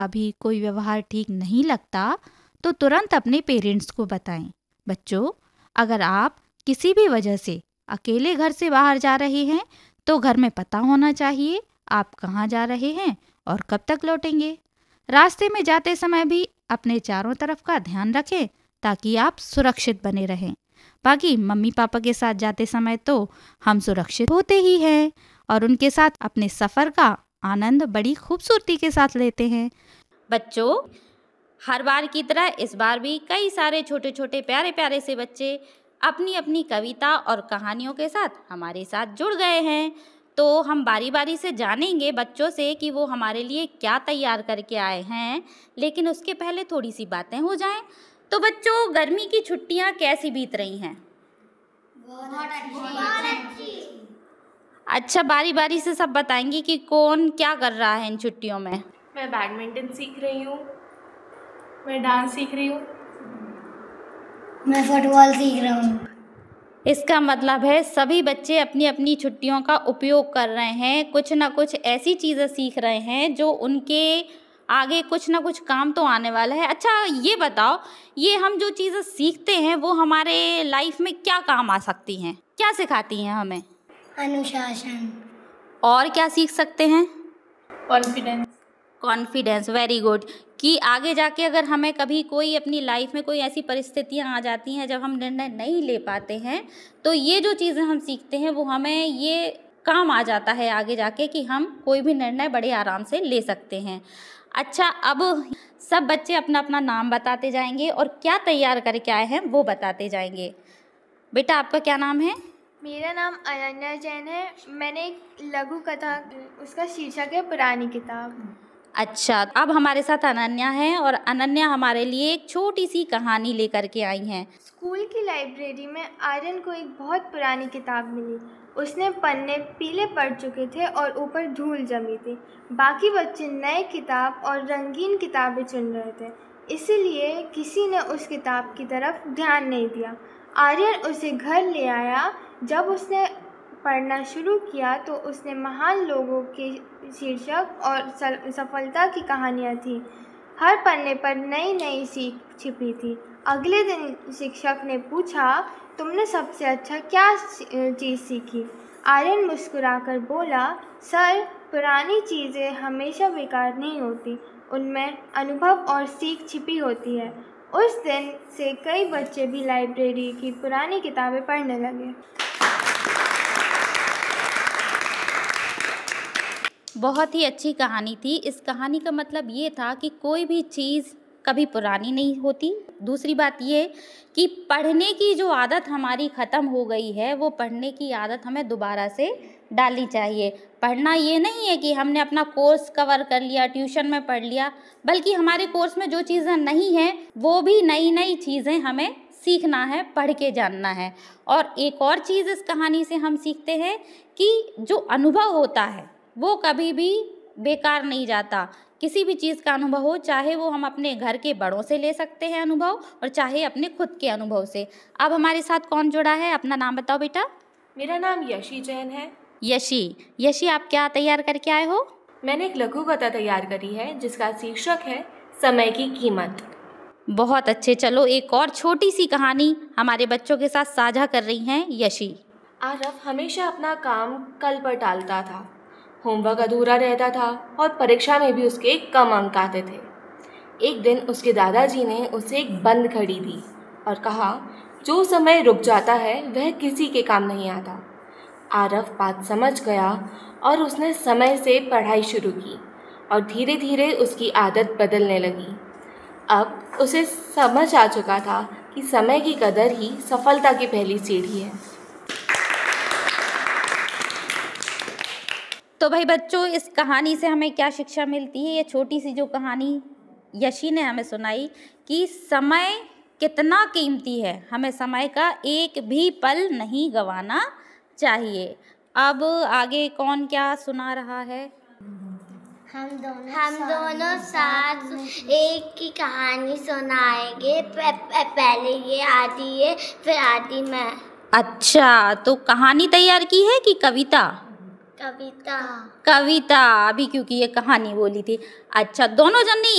अभी कोई व्यवहार ठीक नहीं लगता तो तुरंत अपने पेरेंट्स को बताएं। बच्चों, अगर आप किसी भी वजह से अकेले घर से बाहर जा रहे हैं तो घर में पता होना चाहिए आप कहाँ जा रहे हैं और कब तक लौटेंगे। रास्ते में जाते समय भी अपने चारों तरफ का ध्यान रखें ताकि आप सुरक्षित बने रहें। बाकी मम्मी पापा के साथ जाते समय तो हम सुरक्षित होते ही हैं और उनके साथ अपने सफ़र का आनंद बड़ी खूबसूरती के साथ लेते हैं। बच्चों, हर बार की तरह इस बार भी कई सारे छोटे छोटे प्यारे प्यारे से बच्चे अपनी अपनी कविता और कहानियों के साथ हमारे साथ जुड़ गए हैं। तो हम बारी बारी से जानेंगे बच्चों से कि वो हमारे लिए क्या तैयार करके आए हैं, लेकिन उसके पहले थोड़ी सी बातें हो जाएं। तो बच्चों, गर्मी की छुट्टियां कैसी बीत रही हैं? बहुत अच्छी। अच्छा, बारी बारी से सब बताएंगे कि कौन क्या कर रहा है इन छुट्टियों में। मैं बैडमिंटन सीख रही हूँ, मैं डांस सीख रही हूँ, मैं फुटबॉल सीख रहा हूँ। इसका मतलब है सभी बच्चे अपनी अपनी छुट्टियों का उपयोग कर रहे हैं, कुछ ना कुछ ऐसी चीज़ें सीख रहे हैं जो उनके आगे कुछ ना कुछ काम तो आने वाला है। अच्छा, ये बताओ, ये हम जो चीज़ें सीखते हैं वो हमारे लाइफ में क्या काम आ सकती हैं, क्या सिखाती हैं हमें? अनुशासन। और क्या सीख सकते हैं? कॉन्फिडेंस। Confidence, very good. कि आगे जाके अगर हमें कभी कोई अपनी लाइफ में कोई ऐसी परिस्थितियां आ जाती हैं जब हम निर्णय नहीं ले पाते हैं, तो ये जो चीज़ें हम सीखते हैं वो हमें ये काम आ जाता है आगे जाके कि हम कोई भी निर्णय बड़े आराम से ले सकते हैं। अच्छा, अब सब बच्चे अपना अपना नाम बताते जाएंगे और क्या तैयार करके आए हैं वो बताते जाएंगे। बेटा, आपका क्या नाम है? मेरा नाम अनन्या जैन है। मैंने एक लघु कथा, उसका शीर्षक है पुरानी किताब। अच्छा, अब हमारे साथ अनन्या है और अनन्या हमारे लिए एक छोटी सी कहानी लेकर के आई हैं। स्कूल की लाइब्रेरी में आर्यन को एक बहुत पुरानी किताब मिली। उसने पन्ने पीले पड़ चुके थे और ऊपर धूल जमी थी। बाकी बच्चे नए किताब और रंगीन किताबें चुन रहे थे, इसीलिए किसी ने उस किताब की तरफ ध्यान नहीं दिया। आर्यन उसे घर ले आया। जब उसने पढ़ना शुरू किया तो उसने महान लोगों के शीर्षक और सफलता की कहानियाँ थीं। हर पन्ने पर नई नई सीख छिपी थी। अगले दिन शिक्षक ने पूछा, तुमने सबसे अच्छा क्या चीज़ सीखी? आर्यन मुस्कुराकर बोला, सर, पुरानी चीज़ें हमेशा बेकार नहीं होती, उनमें अनुभव और सीख छिपी होती है। उस दिन से कई बच्चे भी लाइब्रेरी की पुरानी किताबें पढ़ने लगे। बहुत ही अच्छी कहानी थी। इस कहानी का मतलब ये था कि कोई भी चीज़ कभी पुरानी नहीं होती। दूसरी बात ये कि पढ़ने की जो आदत हमारी ख़त्म हो गई है, वो पढ़ने की आदत हमें दोबारा से डालनी चाहिए। पढ़ना ये नहीं है कि हमने अपना कोर्स कवर कर लिया, ट्यूशन में पढ़ लिया, बल्कि हमारे कोर्स में जो चीज़ें नहीं हैं वो भी नई नई चीज़ें हमें सीखना है, पढ़ के जानना है। और एक और चीज़ इस कहानी से हम सीखते हैं कि जो अनुभव होता है वो कभी भी बेकार नहीं जाता। किसी भी चीज़ का अनुभव हो, चाहे वो हम अपने घर के बड़ों से ले सकते हैं अनुभव और चाहे अपने खुद के अनुभव से। अब हमारे साथ कौन जुड़ा है? अपना नाम बताओ बेटा। मेरा नाम यशी जैन है। यशी, आप क्या तैयार करके आए हो? मैंने एक लघु कथा तैयार करी है जिसका शीर्षक है समय की कीमत। बहुत अच्छे। चलो, एक और छोटी सी कहानी हमारे बच्चों के साथ साझा कर रही हैं यशी। आरव हमेशा अपना काम कल पर टालता था। होमवर्क अधूरा रहता था और परीक्षा में भी उसके कम अंक आते थे। एक दिन उसके दादाजी ने उसे एक बंद घड़ी दी और कहा, जो समय रुक जाता है वह किसी के काम नहीं आता। आरव बात समझ गया और उसने समय से पढ़ाई शुरू की और धीरे धीरे उसकी आदत बदलने लगी। अब उसे समझ आ चुका था कि समय की कदर ही सफलता की पहली सीढ़ी है। तो भाई बच्चों, इस कहानी से हमें क्या शिक्षा मिलती है? ये छोटी सी जो कहानी यशी ने हमें सुनाई कि समय कितना कीमती है, हमें समय का एक भी पल नहीं गंवाना चाहिए। अब आगे कौन क्या सुना रहा है? हम दोनों साथ एक की कहानी सुनाएंगे। पहले ये आती है, फिर आती मैं। अच्छा, तो कहानी तैयार की है कि कविता? कविता। कविता, अभी क्योंकि ये कहानी बोली थी। अच्छा, दोनों जन ने